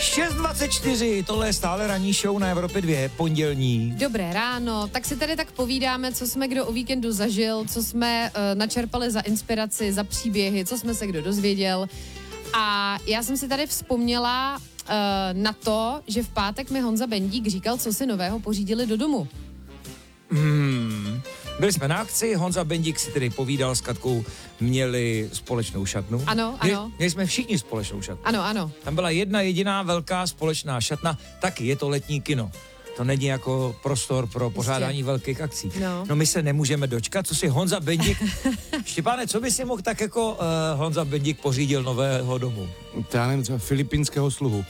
6:24, tohle je stále ranní show na Evropě 2, pondělní. Dobré ráno, tak si tady tak povídáme, co jsme kdo o víkendu zažil, co jsme načerpali za inspiraci, za příběhy, co jsme se kdo dozvěděl. A já jsem si tady vzpomněla na to, že v pátek mi Honza Bendík říkal, co si nového pořídili do domu. Byli jsme na akci, Honza Bendík si tedy povídal s Katkou, měli společnou šatnu. Ano. Měli jsme všichni společnou šatnu. Ano. Tam byla jedna jediná velká společná šatna, taky je to letní kino. To není jako prostor pro pořádání velkých akcí. No my se nemůžeme dočkat, co si Honza Bendík... Štěpáne, co by si mohl tak jako Honza Bendík pořídil nového domu? Já nevím, třeba filipínského sluhu.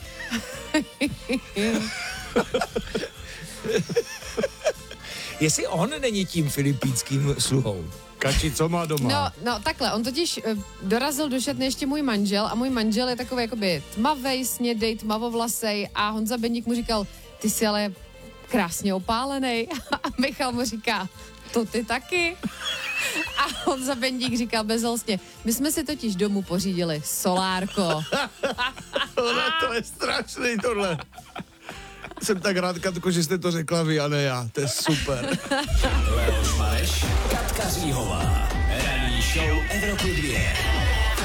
Jestli on není tím filipínským sluhou. Kači, co má doma? No takhle, on totiž dorazil do šatny ještě můj manžel a můj manžel je takový jakoby tmavej, snědej, tmavovlasej a Honza Bendík mu říkal, ty jsi ale krásně opálenej. A Michal mu říká, to ty taky. A Honza Bendík říkal bezolstně, my jsme si totiž domů pořídili solárko. To je strašný tohle. Jsem tak rád, Katko, že jste to řekla vy a ne já. To je super. Leoš Mareš, Katka Říhová. Ranní show Evropy 2.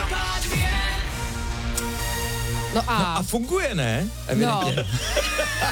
No a funguje, ne? Evidentně. No.